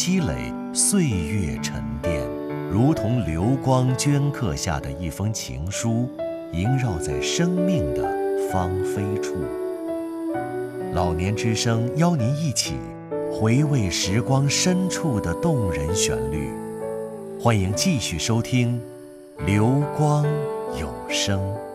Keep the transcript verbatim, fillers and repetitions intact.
积累，岁月沉淀，如同流光镌刻下的一封情书，萦绕在生命的芳菲处。老年之声邀您一起回味时光深处的动人旋律。欢迎继续收听流光有声。